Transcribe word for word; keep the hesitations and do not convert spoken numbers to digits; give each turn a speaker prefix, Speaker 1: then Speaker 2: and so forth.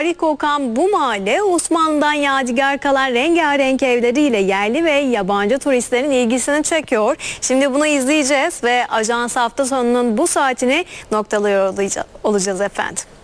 Speaker 1: tarih kokan bu mahalle Osmanlı'dan yadigar kalan rengarenk evleriyle yerli ve yabancı turistlerin ilgisini çekiyor. Şimdi bunu izleyeceğiz ve Ajans hafta sonunun bu saatini noktalıyor olacağız efendim.